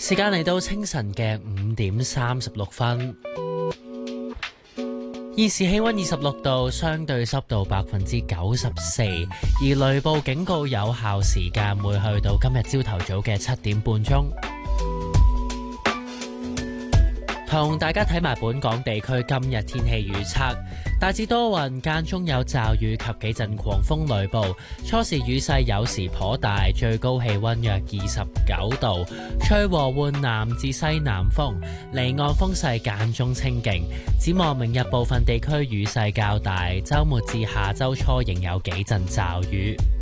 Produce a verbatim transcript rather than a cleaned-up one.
時間嚟到清晨嘅五點三十六分，現時氣溫二十六度，相對濕度百分之九十四，而雷暴警告有效時間會去到今日朝頭早嘅七點半鐘。同大家睇埋本港地區今日天氣預測，大致多雲，間中有驟雨及幾陣狂風雷暴，初時雨勢有時頗大，最高氣溫約二十九度，吹和緩南至西南風，離岸風勢間中清勁。展望明日部分地區雨勢較大，週末至下週初仍有幾陣驟雨。